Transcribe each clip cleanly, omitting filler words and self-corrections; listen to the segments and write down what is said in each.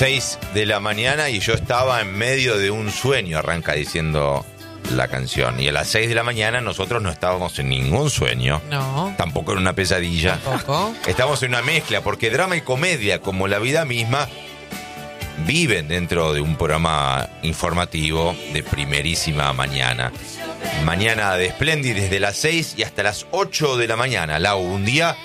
6 de la mañana y yo estaba en medio de un sueño, arranca diciendo la canción. Y a las 6 de la mañana nosotros no estábamos en ningún sueño. No. Tampoco en una pesadilla. Tampoco. Estamos en una mezcla, porque drama y comedia, como la vida misma, viven dentro de un programa informativo de primerísima mañana. Mañana de Splendid desde las 6 y hasta las 8 de la mañana. Lau, un día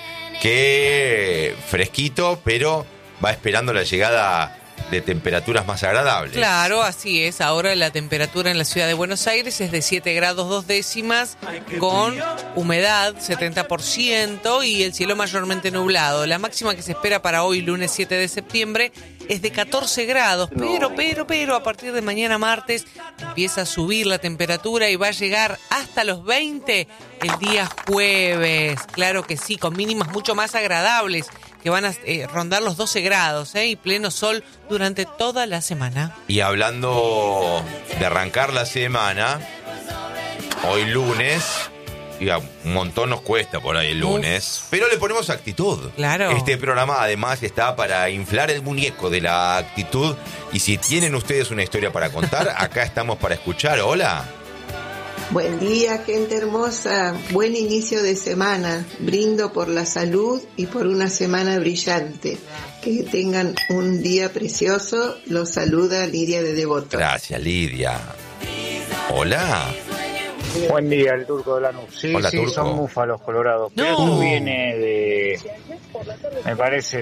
que fresquito, pero va esperando la llegada de temperaturas más agradables. Claro, así es. Ahora la temperatura en la ciudad de Buenos Aires es de 7 grados 2 décimas, con humedad 70% y el cielo mayormente nublado. La máxima que se espera para hoy, lunes 7 de septiembre, es de 14 grados. Pero, a partir de mañana martes empieza a subir la temperatura y va a llegar hasta los 20 el día jueves. Claro que sí, con mínimas mucho más agradables, que van a rondar los 12 grados, y pleno sol durante toda la semana. Y hablando de arrancar la semana, hoy lunes, y un montón nos cuesta por ahí el lunes, pero le ponemos actitud. Claro. Este programa además está para inflar el muñeco de la actitud, y si tienen ustedes una historia para contar, acá estamos para escuchar. Hola. Buen día, gente hermosa. Buen inicio de semana. Brindo por la salud y por una semana brillante. Que tengan un día precioso. Los saluda Lidia de Devoto. Gracias, Lidia. Hola. Buen día, el Turco de Lanús. Sí, Hola, sí, Turco. son búfalos colorados. Pero No. esto viene de, me parece,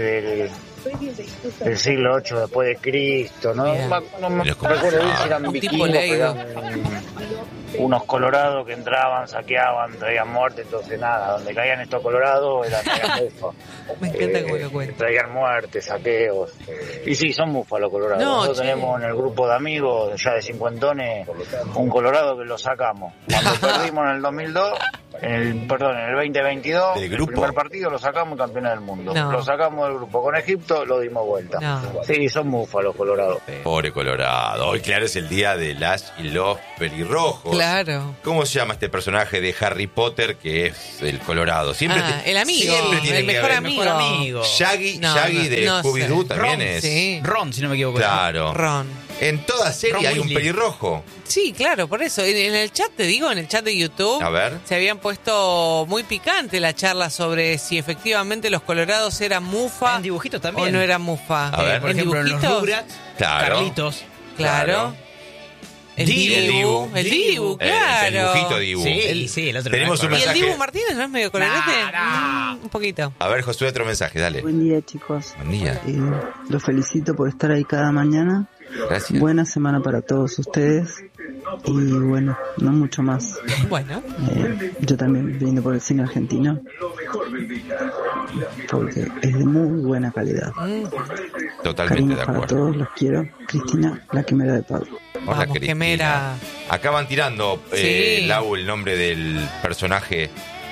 del siglo VIII después de Cristo. No, Bien. no me Pero ¿cómo recuerdo bien sabe? si eran Un tipo vikingos, leído. pero eran unos colorados que entraban, saqueaban, traían muerte. Entonces nada, donde caían estos colorados eran búfalos. Me encanta cómo lo cuenta. Traían muerte, saqueos. Y sí, son búfalos colorados. No, Nosotros che. tenemos en el grupo de amigos, ya de cincuentones, un colorado que lo sacamos. Cuando perdimos en el 2002, en el 2022, ¿Del el grupo? primer partido lo sacamos y campeones del mundo. No. Lo sacamos del grupo. Con Egipto lo dimos vuelta. No. Sí, son búfalos colorados. Pobre Colorado. Hoy, claro, es el día de las y los pelirrojos. Claro. ¿Cómo se llama este personaje de Harry Potter que es el Colorado? Siempre El amigo, siempre tiene el que mejor haber- amigo. Shaggy, No, Shaggy de no Scooby-Doo sé. también Ron, es. Sí. Ron, si no me equivoco. Claro. Ron. En toda serie Ron hay un Weasley. pelirrojo. Sí, claro, por eso. En el chat, te digo, en el chat de YouTube, A ver. se habían puesto muy picante la charla sobre si efectivamente los colorados eran mufa En dibujitos también. o no eran mufa. A ver. Por ¿En ejemplo, en los dibujitos? Rugrats, Claro. Carlitos. Claro. El Dibu. Dibu, claro. El dibujito Dibu. Sí, el otro. Tenemos no me un ¿Y el mensaje. Dibu Martínez no es medio colorete? Nah. Un poquito. A ver, Josué, otro mensaje, dale. Buen día, chicos. Buen día. Los felicito por estar ahí cada mañana. Gracias. Buena semana para todos ustedes. Y bueno, no mucho más. Bueno. Yo también brindo por el cine argentino. Porque es de muy buena calidad. Totalmente Cariños de para acuerdo. todos, los quiero. Cristina, la quimera de Pablo. Hola, Vamos, Cristina. quimera. Acá van tirando, Sí. Lau, el nombre del personaje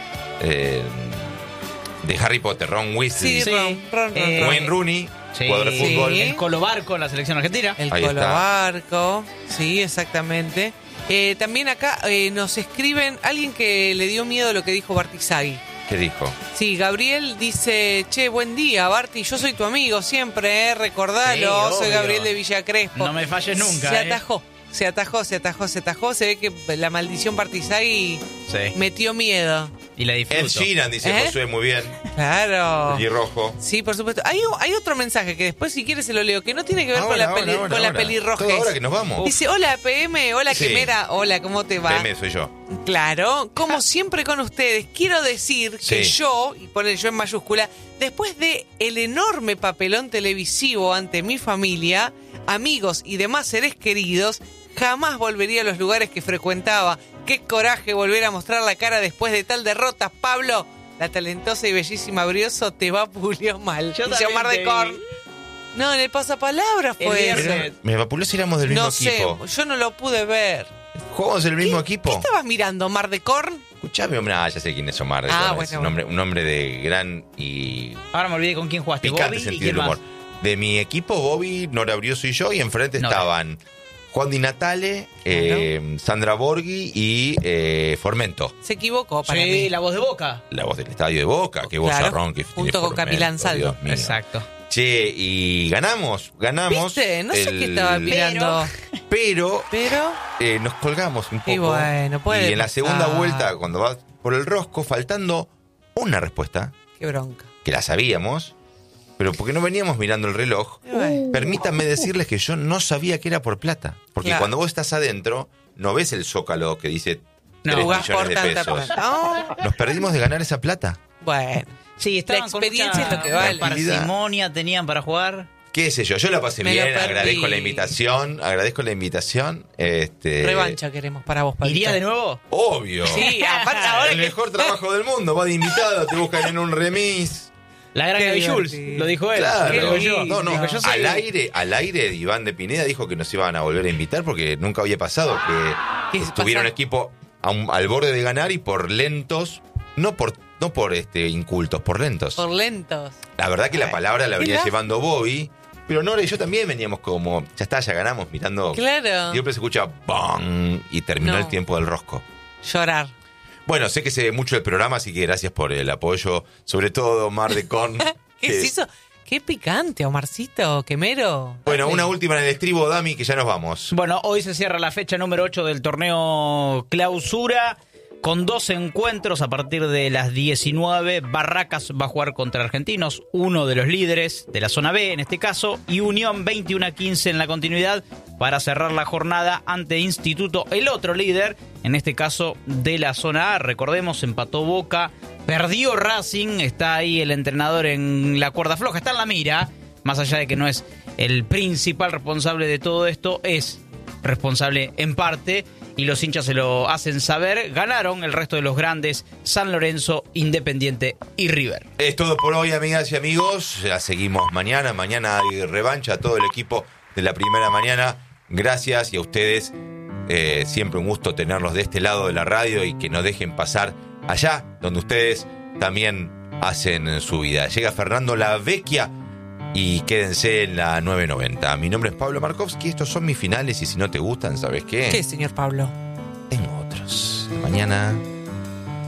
de Harry Potter, Ron Weasley. Sí, Sí. Ron. Wayne Rooney, Sí. jugador de fútbol. Sí. El Colobarco en la selección argentina. El Ahí está. Colobarco, sí, exactamente. También acá nos escriben alguien que le dio miedo a lo que dijo Bartizagui. ¿Qué dijo? Sí, Gabriel dice, che, buen día, Barti, yo soy tu amigo siempre, recordalo, Sí, soy obvio. Gabriel de Villa Crespo. No me falles nunca. Se atajó, se atajó, se ve que la maldición Bartizagui Sí. metió miedo. Y la Ed disfruto. Sheeran, dice ¿Eh? Josué, muy bien. Claro. Pelirrojo. Sí, por supuesto. Hay otro mensaje que después, si quieres, se lo leo, que no tiene que ver con la Ahora. pelirrojez. Todo ahora que nos vamos. Dice, hola PM, hola Sí. Quimera, hola, ¿cómo te va? PM soy yo. Claro, como siempre con ustedes, quiero decir que Sí. yo, y pone yo en mayúscula, después de el enorme papelón televisivo ante mi familia, amigos y demás seres queridos, jamás volvería a los lugares que frecuentaba. Qué coraje volver a mostrar la cara después de tal derrota, Pablo. La talentosa y bellísima Brioso te va pulió mal. Yo Dice también Omar te de vi. Corn. No, en el pasapalabras El fue viernes. eso. Me vapuleó si éramos del mismo No sé, equipo. yo no lo pude ver. ¿Jugamos el mismo ¿Qué equipo? estabas mirando, Omar de Corn? Escuchame, hombre. Ah, ya sé quién es Omar. Ah, Es bueno, un hombre de gran y Ahora me olvidé con quién jugaste. picante Bobby y sentido quién del humor. más. De mi equipo, Bobby, Nora Brioso y yo, y enfrente Nora. estaban Juan Di Natale, Sandra Borghi y Formento. Se equivocó para Sí, mí. la voz de Boca. La voz del estadio de Boca, qué Claro, vozarrón que tiene junto con Formento, Capilán Saldo. Dios mío. Exacto. Che, y ganamos. ¿Viste? No sé qué estaba mirando. Pero Pero, nos colgamos un poco. Y bueno, puede Y en la pasar. segunda vuelta, cuando vas por el rosco, faltando una respuesta, qué bronca. que la sabíamos, pero porque no veníamos mirando el reloj, Y bueno. permítanme decirles que yo no sabía que era por plata. Porque Claro. cuando vos estás adentro, no ves el zócalo que dice No. 3 Jugás por millones de tanta pesos. plata. No, Nos perdimos de ganar esa plata. bueno. Sí, estaban La experiencia con es lo que vale. parsimonia tenían para jugar. Qué sé yo la pasé Me lo bien, perdí. agradezco la invitación. Revancha queremos para vos, Pablito. ¿Iría de nuevo? Obvio. Sí, aparte ahora El que... mejor trabajo del mundo, va de invitado, te buscan en un remis. La gran Qué Gaby Jules, divertido. lo dijo él. Claro. Lo digo yo. No, Digo, yo soy- al aire Iván de Pineda dijo que nos iban a volver a invitar porque nunca había pasado que ¿Qué estuviera un pasa? equipo al borde de ganar y por lentos, no por incultos, por lentos. Por lentos. La verdad que la palabra la venía Mirá. llevando Bobby, pero Nora y yo también veníamos como, ya está, ya ganamos, mirando. Claro. Siempre se escucha ¡bang! Y terminó No. el tiempo del rosco. Llorar. Bueno, sé que sé mucho el programa, así que gracias por el apoyo, sobre todo Mar de Con. ¿Qué se hizo? Qué picante, Omarcito, quemero. Bueno, una última en el estribo, Dami, que ya nos vamos. Bueno, hoy se cierra la fecha número 8 del torneo Clausura. Con 2 encuentros a partir de las 19, Barracas va a jugar contra Argentinos, uno de los líderes de la zona B en este caso, y Unión 21-15 en la continuidad para cerrar la jornada ante Instituto, el otro líder, en este caso de la zona A. Recordemos, empató Boca, perdió Racing, está ahí el entrenador en la cuerda floja, está en la mira, más allá de que no es el principal responsable de todo esto, es responsable en parte, y los hinchas se lo hacen saber. Ganaron el resto de los grandes, San Lorenzo, Independiente y River. Es todo por hoy, amigas y amigos. La seguimos mañana. Mañana hay revancha a todo el equipo de la primera mañana. Gracias y a ustedes. Siempre un gusto tenerlos de este lado de la radio y que nos dejen pasar allá, donde ustedes también hacen su vida. Llega Fernando La Vecchia y quédense en la 990. Mi nombre es Pablo Markovsky. Estos son mis finales y si no te gustan, ¿sabes qué? ¿Qué, señor Pablo? Tengo otros. Mañana